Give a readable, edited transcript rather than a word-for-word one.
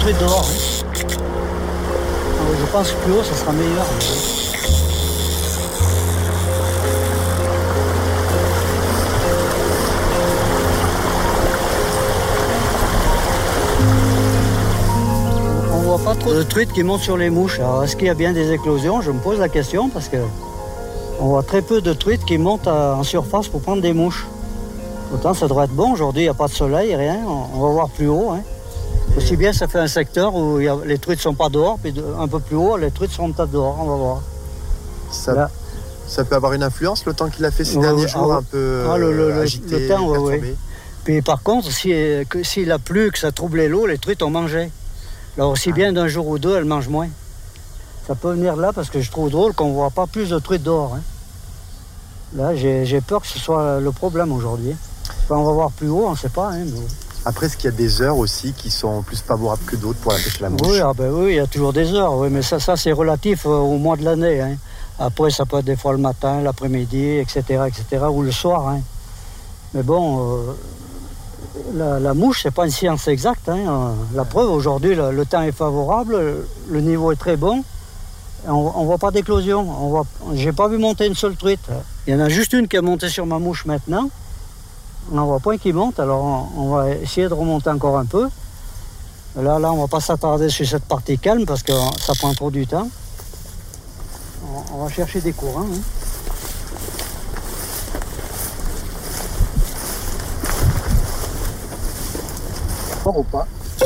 truites dehors. Hein. Je pense que plus haut, ça sera meilleur. On voit pas trop de truites qui montent sur les mouches. Alors, est-ce qu'il y a bien des éclosions? Je me pose la question parce que on voit très peu de truites qui montent en surface pour prendre des mouches. Pourtant, ça devrait être bon. Aujourd'hui, il n'y a pas de soleil, rien. On va voir plus haut. Hein. Aussi bien, ça fait un secteur où les truites ne sont pas dehors, puis un peu plus haut, les truites sont peut-être dehors. On va voir. Ça peut avoir une influence, le temps qu'il a fait ces derniers jours, un peu agité, le temps, oui. Puis par contre, s'il a plu, que ça troublait l'eau, les truites ont mangé. Alors aussi bien d'un jour ou deux, elles mangent moins. Ça peut venir là parce que je trouve drôle qu'on ne voit pas plus de truites dehors. Hein. Là, j'ai peur que ce soit le problème aujourd'hui. Enfin, on va voir plus haut, on ne sait pas. Hein, mais... Après, est-ce qu'il y a des heures aussi qui sont plus favorables que d'autres pour la pêche à la mouche? Oui, il y a toujours des heures, oui, mais ça c'est relatif au mois de l'année. Hein. Après, ça peut être des fois le matin, l'après-midi, etc., ou le soir. Hein. Mais bon, la mouche, c'est pas une science exacte. Hein. La preuve, aujourd'hui, le temps est favorable, le niveau est très bon. On ne voit pas d'éclosion. J'ai pas vu monter une seule truite. Il y en a juste une qui est montée sur ma mouche maintenant. On n'en voit pas qui monte, alors on va essayer de remonter encore un peu. Là, on ne va pas s'attarder sur cette partie calme parce que ça prend trop du temps. On va chercher des courants. Hein. Fort ou pas?